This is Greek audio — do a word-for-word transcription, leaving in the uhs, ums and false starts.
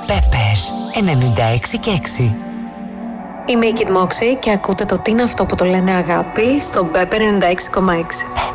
Pepper ενενήντα έξι και έξι. Είμαι η Kid Moxie και ακούτε το «Τι είναι αυτό που το λένε αγάπη» στο Pepper ενενήντα έξι κόμμα έξι.